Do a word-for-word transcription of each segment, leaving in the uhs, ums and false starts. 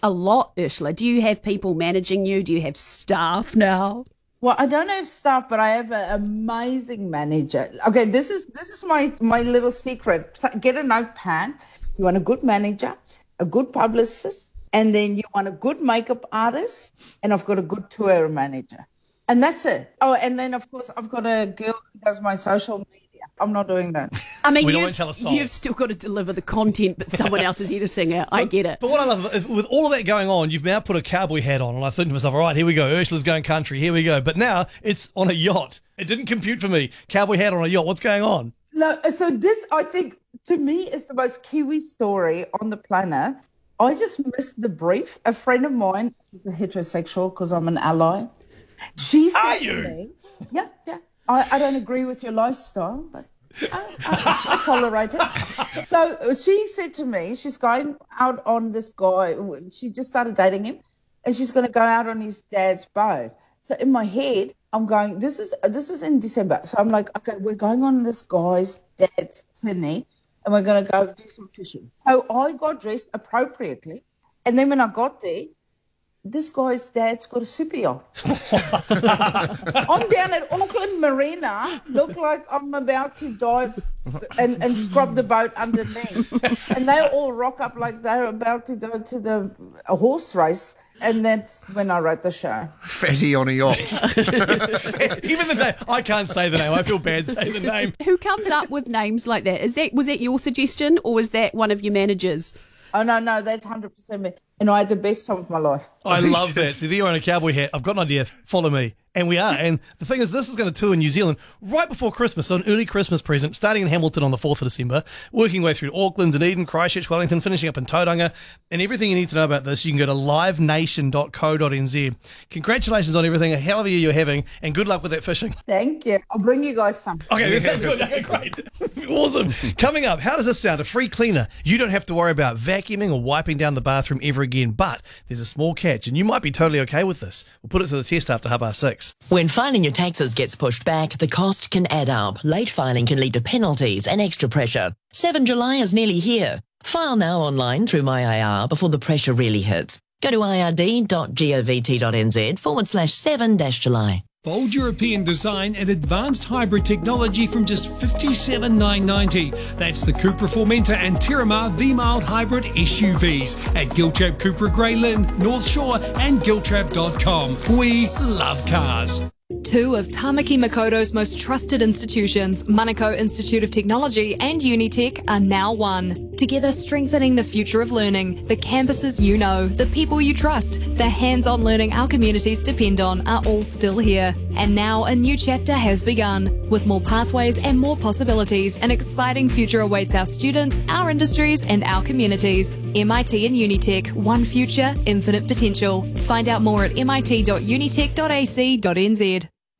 a lot, Ursula. Do you have people managing you? Do you have staff now? Well, I don't have staff, but I have an amazing manager. Okay, this is this is my, my little secret. Get a notepad. You want a good manager, a good publicist, and then you want a good makeup artist, and I've got a good tour manager. And that's it. Oh, and then, of course, I've got a girl who does my social media. I'm not doing that. I mean, We you've, don't tell a soul. you've still got to deliver the content, but someone else is editing it. I get it. But what I love is with all of that going on, you've now put a cowboy hat on, and I think to myself, all right, here we go. Ursula's going country. Here we go. But now it's on a yacht. It didn't compute for me. Cowboy hat on a yacht. What's going on? No, so this, I think, to me, is the most Kiwi story on the planet. I just missed the brief. A friend of mine is a heterosexual because I'm an ally. She said Are to you? me, yeah, yeah, I, I don't agree with your lifestyle, but I, I, I tolerate it. So she said to me, she's going out on this guy. She just started dating him, and she's going to go out on his dad's boat. So in my head, I'm going, this is this is in December. So I'm like, okay, we're going on this guy's dad's tinny, and we're going to go do some fishing. So I got dressed appropriately, and then when I got there, this guy's dad's got a super yacht. I'm down at Auckland Marina, look like I'm about to dive and, and scrub the boat underneath. And they all rock up like they're about to go to the a horse race. And that's when I wrote the show. Fatty on a yacht. Even the name. I can't say the name. I feel bad saying the name. Who comes up with names like that? Is that was that your suggestion, or was that one of your managers? Oh, no, no, that's one hundred percent me. And I had the best time of my life. I love that. So you're on a cowboy hat. I've got an idea. Follow me. And we are. And the thing is, this is going to tour in New Zealand right before Christmas. So an early Christmas present, starting in Hamilton on the fourth of December, working way through Auckland, Dunedin, Christchurch, Wellington, finishing up in Tauranga. And everything you need to know about this, you can go to live nation dot co dot n z. Congratulations on everything. A hell of a year you're having. And good luck with that fishing. Thank you. I'll bring you guys some. Okay, that sounds good. Okay, great. Awesome. Coming up, how does this sound? A free cleaner. You don't have to worry about vacuuming or wiping down the bathroom ever again. But there's a small catch, and you might be totally okay with this. We'll put it to the test after half past six. When filing your taxes gets pushed back, the cost can add up. Late filing can lead to penalties and extra pressure. seventh of July is nearly here. File now online through My I R before the pressure really hits. Go to I R D dot govt dot n z forward slash seven dash July. Bold European design and advanced hybrid technology from just fifty-seven thousand nine hundred ninety dollars. That's the Cupra Formentor and Terramar V-Mild Hybrid S U Vs at Giltrap Cupra Grey Lynn, North Shore and giltrap dot com. We love cars. Two of Tamaki Makoto's most trusted institutions, Manukau Institute of Technology and Unitec, are now one. Together strengthening the future of learning, the campuses you know, the people you trust, the hands-on learning our communities depend on are all still here. And now a new chapter has begun. With more pathways and more possibilities, an exciting future awaits our students, our industries and our communities. M I T and Unitec, one future, infinite potential. Find out more at mit dot unitec dot a c dot n z.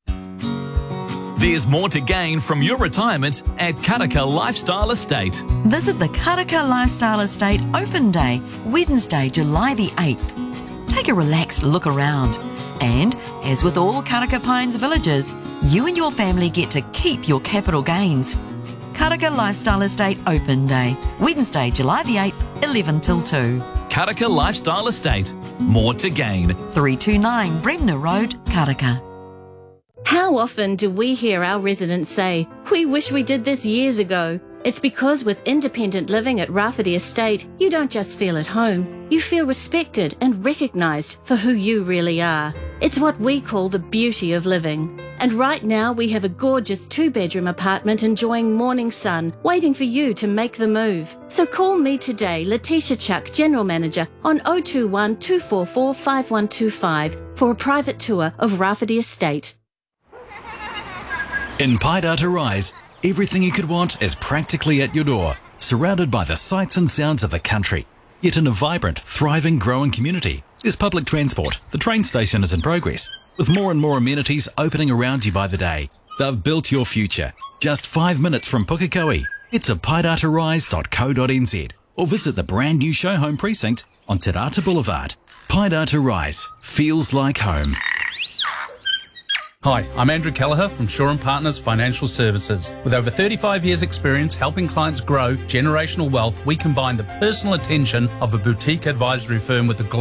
There's more to gain from your retirement at Karaka Lifestyle Estate. Visit the Karaka Lifestyle Estate Open Day, Wednesday, July the eighth. Take a relaxed look around. And, as with all Karaka Pines villages, you and your family get to keep your capital gains. Karaka Lifestyle Estate Open Day, Wednesday, July the eighth, eleven till two. Karaka Lifestyle Estate. More to gain. three two nine Bremner Road, Karaka. How often do we hear our residents say, "We wish we did this years ago"? It's because with independent living at Rafferty Estate, you don't just feel at home, you feel respected and recognised for who you really are. It's what we call the beauty of living. And right now we have a gorgeous two-bedroom apartment enjoying morning sun, waiting for you to make the move. So call me today, Letitia Chuck, General Manager, on oh two one, two four four, five one two five for a private tour of Rafferty Estate. In Paidata Rise, everything you could want is practically at your door, surrounded by the sights and sounds of the country, yet in a vibrant, thriving, growing community. There's public transport, the train station is in progress, with more and more amenities opening around you by the day. They've built your future. Just five minutes from Pukekohe. It's at paidata rise dot co dot n z or visit the brand new show home precinct on Te Rata Boulevard. Paidata Rise feels like home. Hi, I'm Andrew Kelleher from Shaw and Partners Financial Services. With over thirty-five years experience helping clients grow generational wealth, we combine the personal attention of a boutique advisory firm with the